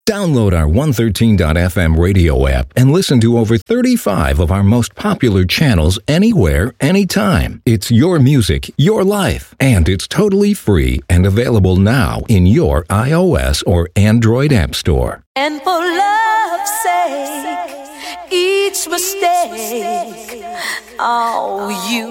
Download our 113.fm radio app and listen to over 35 of our most popular channels anywhere, anytime. It's your music, your life, and it's totally free and available now in your iOS or Android app store. And for love's sake, each mistake, oh, you